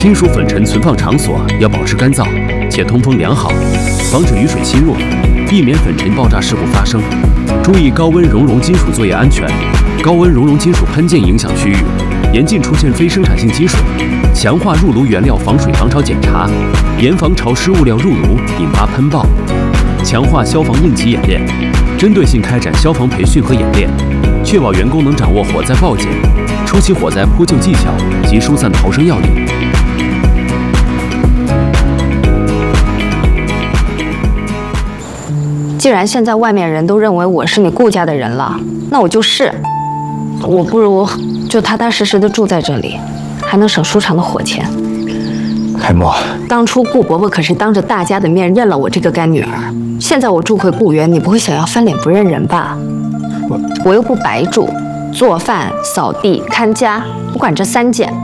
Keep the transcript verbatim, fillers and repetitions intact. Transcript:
金属粉尘存放场所要保持干燥且通风良好，防止雨水侵入，避免粉尘爆炸事故发生。注意高温熔融金属作业安全，高温熔融金属喷溅影响区域，严禁出现非生产性积水。强化入炉原料防水防潮检查，严防潮湿物料入炉引发喷爆。强化消防应急演练，针对性开展消防培训和演练，确保员工能掌握火灾报警、初期火灾扑救技巧及疏散逃生要领。 既然现在外面人都认为我是你顾家的人了，那我就是。我不如就踏踏实实的住在这里，还能省舒长的火钱。 开墨， 当初顾伯伯可是当着大家的面认了我这个干女儿，现在我住回顾园，你不会想要翻脸不认人吧？我我又不白住，做饭、扫地、看家，我管这三件。